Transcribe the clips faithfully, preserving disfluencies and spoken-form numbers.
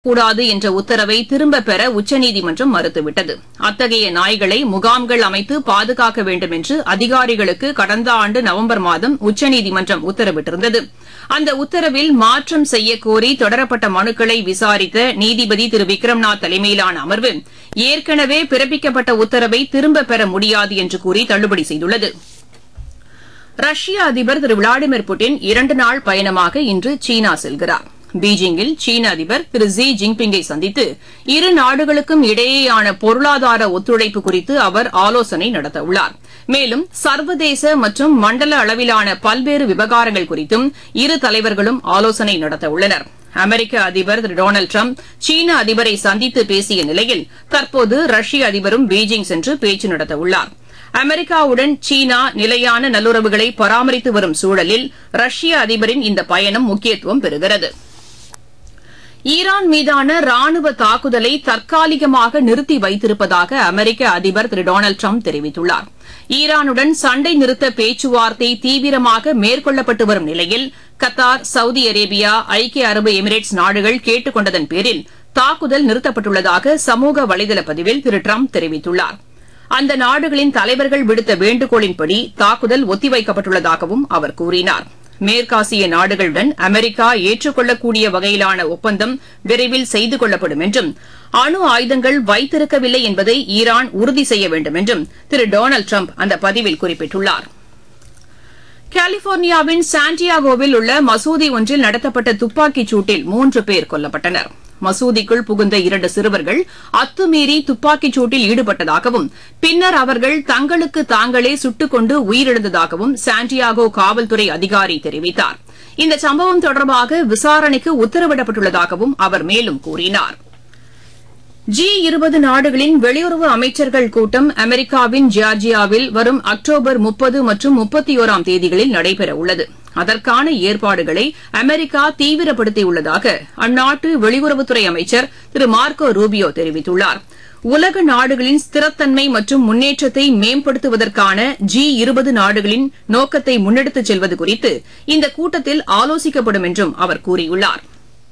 கூடாது என்ற உத்தரவை திரும்பப் பெற உச்சநீதிமன்றம் மறுத்துவிட்டது. அத்தகைய நாய்களை முகாம்கள் அமைத்து பாதுகாக்க வேண்டும் என்று அதிகாரிகளுக்கு கடந்த ஆண்டு நவம்பர் மாதம் உச்சநீதிமன்றம் உத்தரவிட்டிருந்தது. அந்த உத்தரவில் மாற்றம் செய்யக்கோரி தொடரப்பட்ட மனுக்களை விசாரித்த நீதிபதி திரு விக்ரம்நாத் தலைமையிலான அமர்வு ஏற்கனவே பிறப்பிக்கப்பட்ட உத்தரவை திரும்பப் பெற முடியாது என்று கூறி தள்ளுபடி செய்துள்ளது. ரஷ்ய அதிபர் திரு விளாடிமிர் புட்டின் இரண்டு நாள் பயணமாக இன்று சீனா செல்கிறார். பீஜிங்கில் சீன அதிபர் திரு ஜி ஜின்பிங்கை சந்தித்து இரு நாடுகளுக்கும் இடையேயான பொருளாதார ஒத்துழைப்பு குறித்து அவர் ஆலோசனை நடத்தவுள்ளார். மேலும் சர்வதேச மற்றும் மண்டல அளவிலான பல்வேறு விவகாரங்கள் குறித்தும் இரு தலைவர்களும் ஆலோசனை நடத்தவுள்ளனர். அமெரிக்க அதிபர் திரு டொனால்டு டிரம்ப் சீன அதிபரை சந்தித்து பேசிய நிலையில் தற்போது ரஷ்ய அதிபரும் பீஜிங் சென்று பேச்சு நடத்தவுள்ளார். அமெரிக்காவுடன் சீனா நிலையான நல்லுறவுகளை பராமரித்து வரும் சூழலில் ரஷ்ய அதிபரின் இந்த பயணம் முக்கியத்துவம் பெறுகிறது. ஈரான் மீதான ராணுவ தாக்குதலை தற்காலிகமாக நிறுத்தி வைத்திருப்பதாக அமெரிக்க அதிபர் திரு டொனால்டு டிரம்ப் தெரிவித்துள்ளார். ஈரானுடன் சண்டை நிறுத்த பேச்சுவார்த்தை தீவிரமாக மேற்கொள்ளப்பட்டு வரும் நிலையில் கத்தார், சவுதி அரேபியா, ஐக்கிய அரபு எமிரேட்ஸ் நாடுகள் கேட்டுக் கொண்டதன் பேரில் தாக்குதல் நிறுத்தப்பட்டுள்ளதாக சமூக வலைதள பதிவில் திரு டிரம்ப் தெரிவித்துள்ளார். அந்த நாடுகளின் தலைவர்கள் விடுத்த வேண்டுகோளின்படி தாக்குதல் ஒத்திவைக்கப்பட்டுள்ளதாகவும் அவர் கூறினார். மேற்காசிய நாடுகளுடன் அமெரிக்கா ஏற்றுக்கொள்ளக்கூடிய வகையிலான ஒப்பந்தம் விரைவில் செய்து கொள்ளப்படும் என்றும் அணு ஆயுதங்கள் வைத்திருக்கவில்லை என்பதை ஈரான் உறுதி செய்ய வேண்டும் என்றும் திரு டொனால்டு டிரம்ப் அந்த பதிவில் குறிப்பிட்டுள்ளார். கலிபோர்னியாவின் சாண்டியாகோவில் உள்ள மசூதி ஒன்றில் நடத்தப்பட்ட துப்பாக்கிச் சூட்டில் மூன்று பேர் கொல்லப்பட்டனர். மசூதிக்குள் புகுந்த இரண்டு சிறுவர்கள் அத்துமீறி துப்பாக்கிச் சூட்டில் ஈடுபட்டதாகவும் பின்னர் அவர்கள் தங்களுக்கு தாங்களே சுட்டுக் கொண்டு உயிரிழந்ததாகவும் சாண்டியாகோ காவல்துறை அதிகாரி தெரிவித்தார். இந்த சம்பவம் தொடர்பாக விசாரணைக்கு உத்தரவிடப்பட்டுள்ளதாகவும் அவர் மேலும் கூறினார். ஜி இருபது நாடுகளின் வெளியுறவு அமைச்சர்கள் கூட்டம் அமெரிக்காவின் ஜார்ஜியாவில் வரும் அக்டோபர் முப்பது மற்றும் முப்பத்தோராம் தேதிகளில் நடைபெறவுள்ளது. அதற்கான ஏற்பாடுகளை அமெரிக்கா தீவிரப்படுத்தியுள்ளதாக அந்நாட்டு வெளியுறவுத்துறை அமைச்சர் திரு மார்க்கோ ரூபியோ தெரிவித்துள்ளார். உலக நாடுகளின் ஸ்திரத்தன்மை மற்றும் முன்னேற்றத்தை மேம்படுத்துவதற்கான ஜி இருபது நாடுகளின் நோக்கத்தை முன்னெடுத்துச் செல்வது குறித்து இந்த கூட்டத்தில் ஆலோசிக்கப்படும் என்றும் அவர் கூறியுள்ளார்.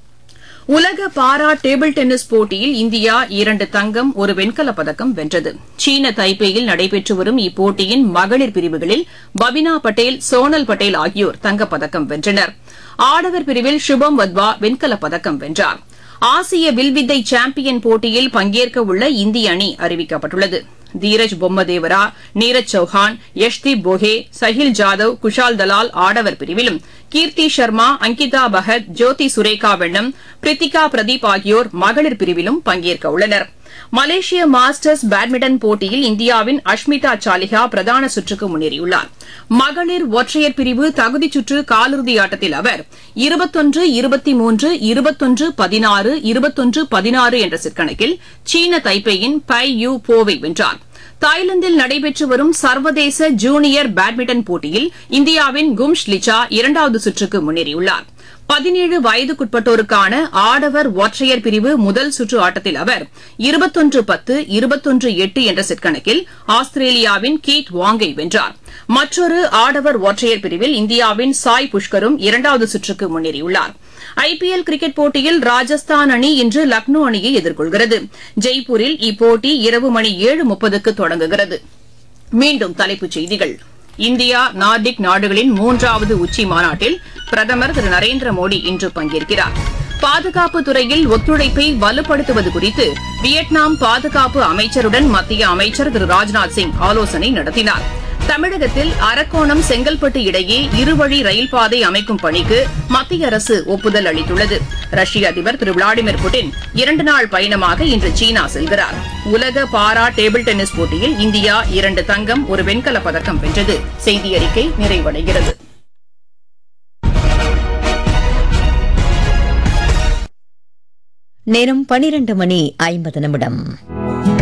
உலக பாரா டேபிள் டென்னிஸ் போட்டியில் இந்தியா இரண்டு தங்கம் ஒரு வெண்கலப் பதக்கம் வென்றது. சீன தைப்பேயில் நடைபெற்று வரும் இப்போட்டியின் மகளிர் பிரிவுகளில் பபினா பட்டேல், சோனல் பட்டேல் ஆகியோர் தங்கப்பதக்கம் வென்றனர். ஆடவர் பிரிவில் சுபம் வத்வா வெண்கலப் பதக்கம் வென்றார். ஆசிய வில்வித்தை சாம்பியன் போட்டியில் பங்கேற்க உள்ள இந்திய அணி அறிவிக்கப்பட்டுள்ளது. தீரஜ் பொம்மதேவரா, நீரஜ் சௌஹான், யஷ்தீப் போஹே, சஹில் ஜாதவ், குஷால் தலால் ஆடவர் பிரிவிலும், கீர்த்தி சர்மா, அங்கிதா பகத், ஜோதி சுரேகா வெண்ணம், பிரித்திகா பிரதீப் ஆகியோர் மகளிர் பிரிவிலும் பங்கேற்க உள்ளனர். மலேசிய மாஸ்டர்ஸ் பேட்மிண்டன் போட்டியில் இந்தியாவின் அஷ்மிதா சாலிஹா பிரதான சுற்றுக்கு முன்னேறியுள்ளார். மகளிர் ஒற்றையர் பிரிவு தகுதிச் சுற்று காலிறுதி ஆட்டத்தில் அவர் இருபத்தொன்று இருபத்தி மூன்று இருபத்தொன்று பதினாறு இருபத்தொன்று பதினாறு என்ற செட் கணக்கில் சீன தைப்பேயின் பை யூ போவை வென்றார். தாய்லாந்தில் நடைபெற்று வரும் சர்வதேச ஜூனியர் பேட்மிண்டன் போட்டியில் இந்தியாவின் கும்ஷ் லிச்சா இரண்டாவது சுற்றுக்கு முன்னேறியுள்ளார். பதினேழு வயதுக்குட்பட்டோருக்கான ஆடவர் ஒற்றையர் பிரிவு முதல் சுற்று ஆட்டத்தில் அவர் இருபத்தொன்று பத்து இருபத்தொன்று எட்டு என்ற செட் கணக்கில் ஆஸ்திரேலியாவின் கீட் வாங்கை வென்றார். மற்றொரு ஆடவர் ஒற்றையர் பிரிவில் இந்தியாவின் சாய் புஷ்கரும் இரண்டாவது சுற்றுக்கு முன்னேறியுள்ளார். ஐ பி எல் கிரிக்கெட் போட்டியில் ராஜஸ்தான் அணி இன்று லக்னோ அணியை எதிர்கொள்கிறது. ஜெய்ப்பூரில் இப்போட்டி இரவு மணி ஏழு முப்பதுக்கு தொடங்குகிறது. மீண்டும் தலைப்புச் செய்திகள். இந்தியா நார்டிக் நாடுகளின் மூன்றாவது உச்சி மாநாட்டில் பிரதமர் திரு நரேந்திர மோடி இன்று பங்கேற்கிறார். பாதுகாப்பு துறையில் ஒத்துழைப்பை வலுப்படுத்துவது குறித்து வியட்நாம் பாதுகாப்பு அமைச்சருடன் மத்திய அமைச்சர் திரு ராஜ்நாத் சிங் ஆலோசனை நடத்தினார். தமிழகத்தில் அரக்கோணம், செங்கல்பட்டு இடையே இருவழி ரயில் பாதை அமைக்கும் பணிக்கு மத்திய அரசு ஒப்புதல் அளித்துள்ளது. ரஷ்ய அதிபர் திரு விளாடிமிர் புட்டின் இரண்டு நாள் பயணமாக இன்று சீனா செல்கிறார். உலக பாரா டேபிள் டென்னிஸ் போட்டியில் இந்தியா இரண்டு தங்கம் ஒரு வெண்கலப் பதக்கம் வென்றது. செய்தி அறிக்கை நிறைவடைகிறது. நேரம் பனிரெண்டு மணி ஐம்பது நிமிடம்.